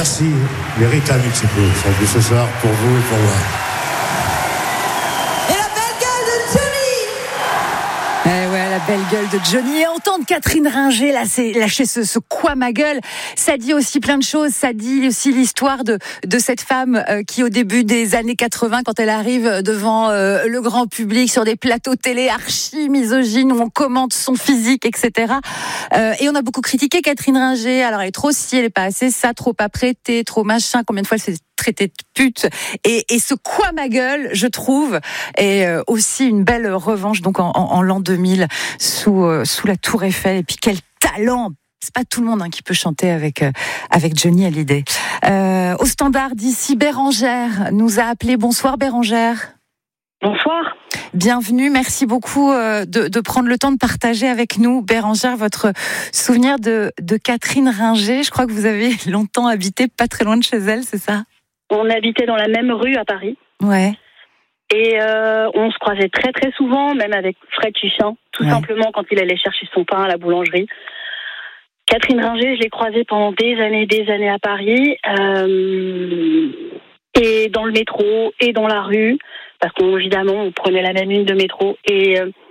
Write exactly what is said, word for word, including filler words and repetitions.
Merci, véritable Mexico, ce soir pour vous et pour moi. Et la belle gueule de Johnny. Eh ouais, la belle gueule de Johnny. Et entendre Catherine Ringer là, c'est lâcher ce, ce quoi ma gueule, ça dit aussi plein de choses. Ça dit aussi l'histoire de, de cette femme euh, qui, au début des années quatre-vingts, quand elle arrive devant euh, le grand public sur des plateaux télé archi misogynes où on commente son physique, et cetera. Euh, et on a beaucoup critiqué Catherine Ringer. Alors elle est trop ci, elle est pas assez ça, trop apprêtée, trop machin. Combien de fois elle s'est traitée de pute. Et, et ce quoi ma gueule, je trouve, est euh, aussi une belle revanche. Donc en, en, en l'an deux mille, sous euh, sous la Tour Eiffel. Et puis quel talent! C'est pas tout le monde hein, qui peut chanter avec euh, avec Johnny Hallyday. Euh, au standard d'ici, Bérangère nous a appelé. Bonsoir Bérangère. Bonsoir. Bienvenue, merci beaucoup euh, de, de prendre le temps de partager avec nous, Bérangère, votre souvenir de, de Catherine Ringer. Je crois que vous avez longtemps habité pas très loin de chez elle, c'est ça? On habitait dans la même rue à Paris. Ouais. Et euh, on se croisait très très souvent, même avec Fred Chichin, tout ouais. simplement quand il allait chercher son pain à la boulangerie. Catherine Ringer, je l'ai croisée pendant des années des années à Paris, euh, et dans le métro, et dans la rue, parce qu'évidemment, on prenait la même ligne de métro. Et euh,